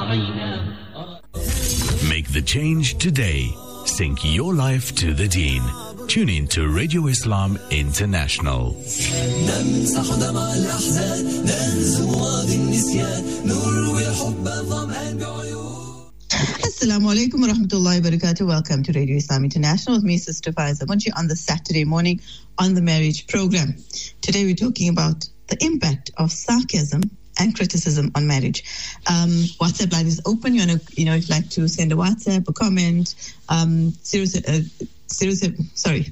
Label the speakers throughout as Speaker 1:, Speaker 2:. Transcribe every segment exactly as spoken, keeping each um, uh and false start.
Speaker 1: Make the change today. Sync your life to the deen. Tune in to Radio Islam International.
Speaker 2: Assalamu alaikum wa rahmatullahi wa barakatuh. Welcome to Radio Islam International with me, Sister Faiza Munshi, on the Saturday morning on the marriage program. Today we're talking about the impact of sarcasm and criticism on marriage. Um, WhatsApp line is open. You want to, you know, if you'd like to send a WhatsApp, a comment, um, zero, uh, zero, seven, sorry.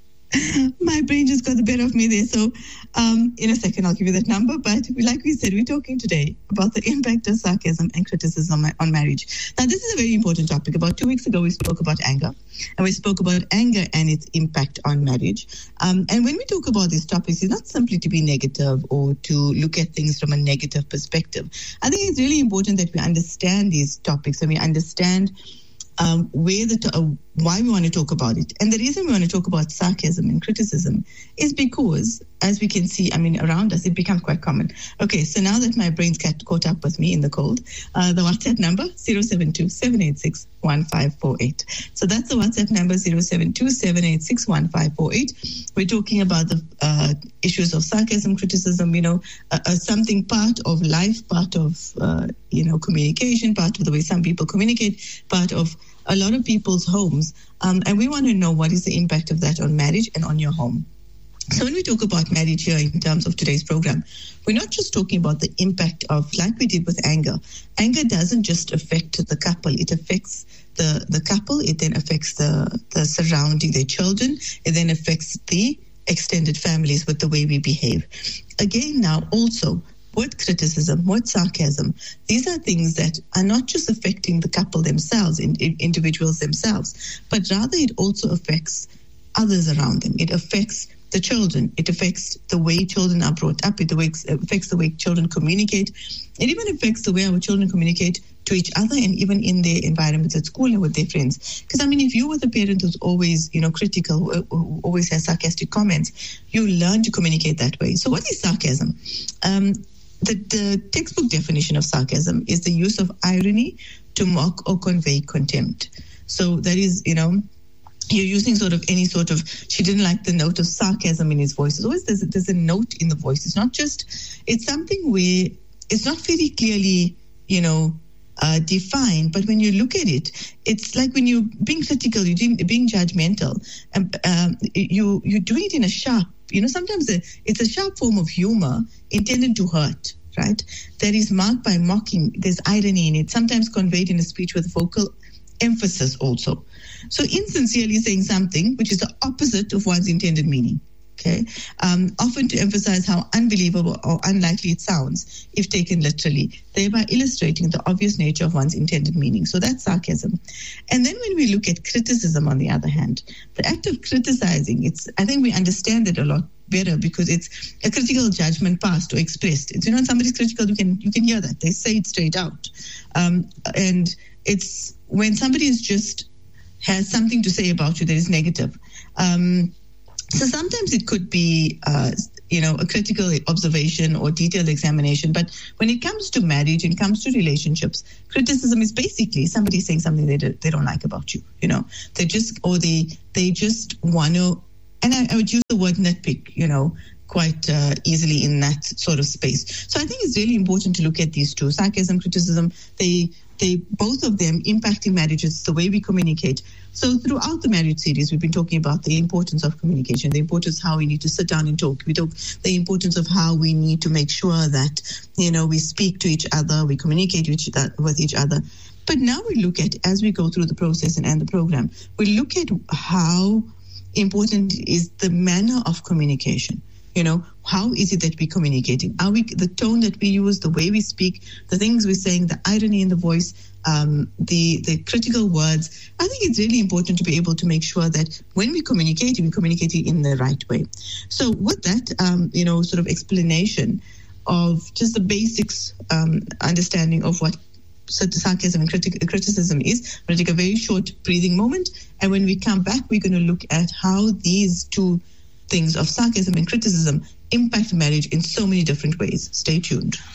Speaker 2: My brain just got the better of me there. So um, in a second, I'll give you that number. But like we said, we're talking today about the impact of sarcasm and criticism on, on marriage. Now, this is a very important topic. About two weeks ago, we spoke about anger. And we spoke about anger and its impact on marriage. Um, and when we talk about these topics, it's not simply to be negative or to look at things from a negative perspective. I think it's really important that we understand these topics and we understand Um, where the to- uh, why we want to talk about it. And the reason we want to talk about sarcasm and criticism is because, as we can see, I mean, around us, it becomes quite common. Okay, so now that my brain's got caught up with me in the cold, uh, the WhatsApp number, zero seven two, seven eight six, one five four eight. So that's the WhatsApp number, zero seven two, seven eight six, one five four eight. We're talking about the uh, issues of sarcasm, criticism, you know, uh, uh, something part of life, part of, uh, you know, communication, part of the way some people communicate, part of a lot of people's homes. Um, and we want to know what is the impact of that on marriage and on your home. So when we talk about marriage here in terms of today's program, we're not just talking about the impact of, like we did with anger. Anger doesn't just affect the couple. It affects the, the couple. It then affects the, the surrounding, their children. It then affects the extended families with the way we behave. Again, now also, what criticism, what sarcasm, these are things that are not just affecting the couple themselves, in, in, individuals themselves, but rather it also affects others around them. It affects the children. It affects the way children are brought up. It affects the way children communicate. It even affects the way our children communicate to each other and even in their environments at school and with their friends. Because, I mean, if you were the parent who's always, you know, critical, who always has sarcastic comments, you learn to communicate that way. So what is sarcasm? Um, The, the textbook definition of sarcasm is the use of irony to mock or convey contempt. So that is, you know, you're using sort of any sort of, she didn't like the note of sarcasm in his voice. There's always there's, there's a note in the voice. It's not just, it's something where it's not very clearly, you know, uh, defined. But when you look at it, it's like when you're being critical, you're being, being judgmental, and um, you, you do it in a sharp, you know, sometimes it's a sharp form of humor intended to hurt, right? That is marked by mocking. There's irony in it, sometimes conveyed in a speech with vocal emphasis also. So insincerely saying something which is the opposite of one's intended meaning, okay? Um, often to emphasize how unbelievable or unlikely it sounds if taken literally, thereby illustrating the obvious nature of one's intended meaning. So that's sarcasm. And then when we look at criticism, on the other hand, the act of criticizing, it's, I think we understand it a lot better because it's a critical judgment passed or expressed. It's, you know, when somebody's critical, you can you can hear that. They say it straight out. Um, and it's when somebody is just has something to say about you that is negative. Um, so sometimes it could be, uh, you know, a critical observation or detailed examination. But when it comes to marriage, and comes to relationships, criticism is basically somebody saying something they, do, they don't like about you, you know. They just, or they, they just want to, and I, I would use the word nitpick, you know, quite uh, easily in that sort of space. So I think it's really important to look at these two, sarcasm, criticism. They, they both of them impacting marriages, the way we communicate. So throughout the marriage series, we've been talking about the importance of communication, the importance of how we need to sit down and talk. We talk the importance of how we need to make sure that, you know, we speak to each other, we communicate with each, with each other. But now we look at, as we go through the process and end the program, we look at how important is the manner of communication. You know, how is it that we're communicating? Are we, the tone that we use, the way we speak, the things we're saying, the irony in the voice, um, the, the critical words. I think it's really important to be able to make sure that when we communicate, we communicate in the right way. So with that, um, you know, sort of explanation of just the basics, um, understanding of what sarcasm and criti- criticism is, we'll take a very short breathing moment. And when we come back, we're going to look at how these two things of sarcasm and criticism impact marriage in so many different ways. Stay tuned.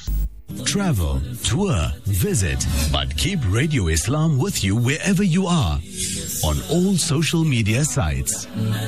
Speaker 1: Travel, tour, visit, but keep Radio Islam with you wherever you are. On all social media sites.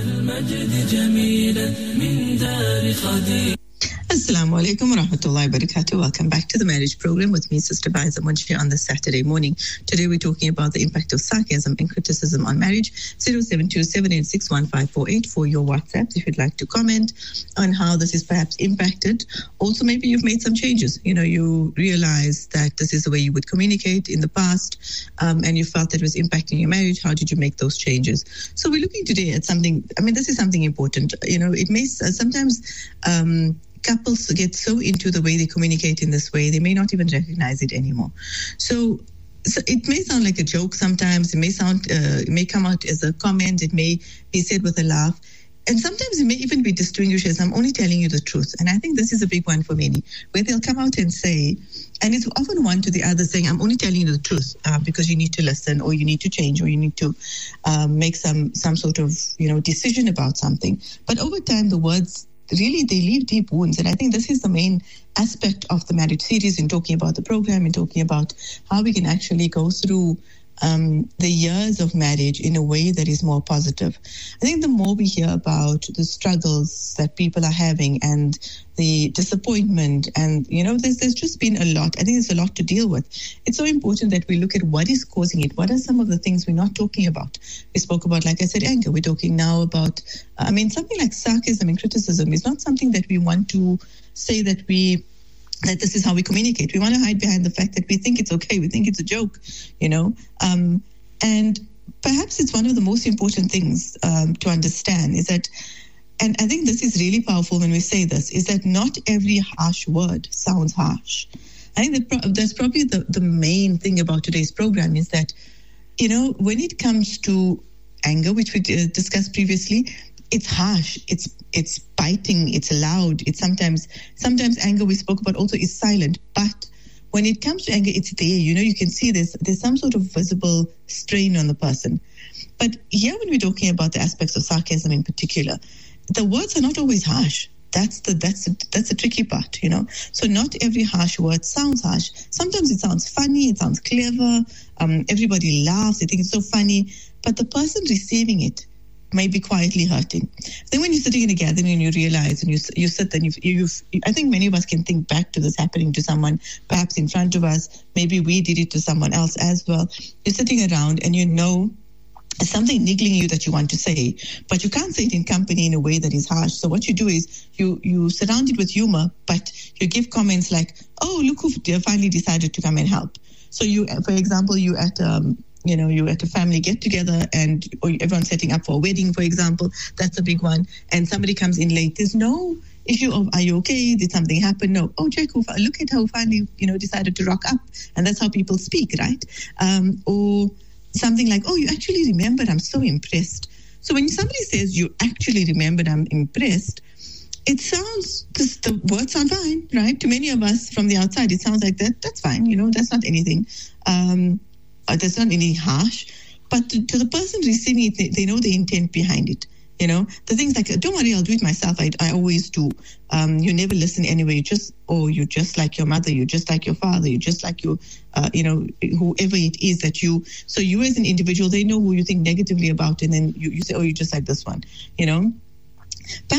Speaker 2: Assalamu alaikum wa rahmatullahi wa barakatuh. Welcome back to the marriage program with me, Sister Faiza Munshi, on this Saturday morning. Today we're talking about the impact of sarcasm and criticism on marriage. zero seven two seven eight six one five four eight for your WhatsApps if you'd like to comment on how this is perhaps impacted. Also, maybe you've made some changes. You know, you realize that this is the way you would communicate in the past, um, and you felt that it was impacting your marriage. How did you make those changes? So we're looking today at something, I mean, this is something important. You know, it may uh, sometimes... Um, couples get so into the way they communicate in this way, they may not even recognize it anymore. So, so it may sound like a joke sometimes. It may sound, uh, it may come out as a comment. It may be said with a laugh. And sometimes it may even be distinguished as, I'm only telling you the truth. And I think this is a big one for many, where they'll come out and say, and it's often one to the other saying, I'm only telling you the truth uh, because you need to listen, or you need to change, or you need to um, make some some sort of, you know, decision about something. But over time, the words, really, they leave deep wounds. And I think this is the main aspect of the marriage series in talking about the program and talking about how we can actually go through um, the years of marriage in a way that is more positive. I think the more we hear about the struggles that people are having and the disappointment, and, you know, there's, there's just been a lot. I think there's a lot to deal with. It's so important that we look at what is causing it. What are some of the things we're not talking about? We spoke about, like I said, anger. We're talking now about, I mean, something like sarcasm and criticism is not something that we want to say that we, that this is how we communicate. We want to hide behind the fact that we think it's okay. We think it's a joke, you know. Um, and perhaps it's one of the most important things um, to understand is that, and I think this is really powerful when we say this, is that not every harsh word sounds harsh. I think that that's probably the, the main thing about today's program is that, you know, when it comes to anger, which we discussed previously, it's harsh, it's it's biting, it's loud, it's sometimes, sometimes anger we spoke about also is silent, but when it comes to anger, it's there, you know, you can see there's, there's some sort of visible strain on the person. But here when we're talking about the aspects of sarcasm in particular, the words are not always harsh. That's the that's the, that's the tricky part, you know. So not every harsh word sounds harsh. Sometimes it sounds funny, it sounds clever. Um, everybody laughs, they think it's so funny, but the person receiving it may be quietly hurting. Then when you're sitting in a gathering and you realize, and you you sit and you've, you've, I think many of us can think back to this happening to someone, perhaps in front of us. Maybe we did it to someone else as well. You're sitting around and you know there's something niggling you that you want to say, but you can't say it in company in a way that is harsh. So what you do is you you surround it with humor, but you give comments like, oh, look who finally decided to come and help. So you, for example, you at um, you know, you're at a family get-together and or everyone's setting up for a wedding, for example. That's a big one. And somebody comes in late. There's no issue of, are you okay? Did something happen? No. Oh, Jack, look at how finally, you know, decided to rock up. And that's how people speak, right? Um, or something like, oh, you actually remembered. I'm so impressed. So when somebody says you actually remembered, I'm impressed, it sounds, just the words sound fine, right? To many of us from the outside, it sounds like that. That's fine. You know, that's not anything. Um, Uh, that's not any harsh, but to, to the person receiving it, they, they know the intent behind it. You know, the things like, don't worry, I'll do it myself. I, I always do. Um, you never listen anyway. You just, oh, you're just like your mother. You're just like your father. You're just like your, uh, you know, whoever it is that you, so you as an individual, they know who you think negatively about. And then you, you say, oh, you're just like this one, you know.